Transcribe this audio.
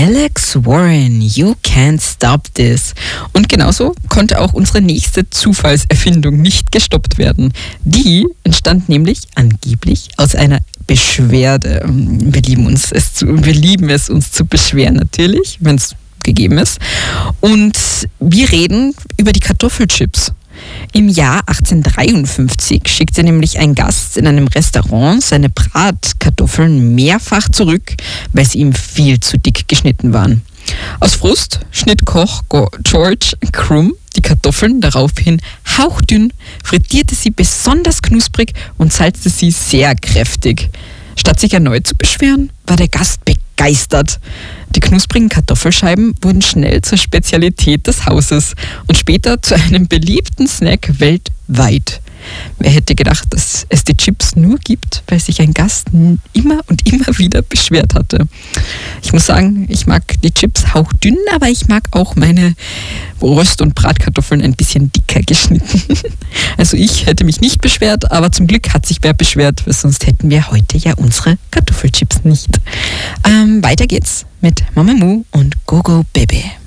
Alex Warren, You Can't Stop This. Und genauso konnte auch unsere nächste Zufallserfindung nicht gestoppt werden. Die entstand nämlich angeblich aus einer Beschwerde. Wir lieben es, uns zu beschweren natürlich, wenn es gegeben ist. Und wir reden über die Kartoffelchips. Im Jahr 1853 schickte nämlich ein Gast in einem Restaurant seine Bratkartoffeln mehrfach zurück, weil sie ihm viel zu dick geschnitten waren. Aus Frust schnitt Koch George Crumb die Kartoffeln daraufhin hauchdünn, frittierte sie besonders knusprig und salzte sie sehr kräftig. Statt sich erneut zu beschweren, war der Gast begeistert. Die knusprigen Kartoffelscheiben wurden schnell zur Spezialität des Hauses und später zu einem beliebten Snack weltweit. Wer hätte gedacht, dass es die Chips nur gibt, weil sich ein Gast immer und immer wieder beschwert hatte. Ich muss sagen, ich mag die Chips hauchdünn, aber ich mag auch meine Röst- und Bratkartoffeln ein bisschen dicker geschnitten. Also ich hätte mich nicht beschwert, aber zum Glück hat sich wer beschwert, weil sonst hätten wir heute ja unsere Kartoffelchips nicht. Weiter geht's mit Mamamoo und Go Go Baby.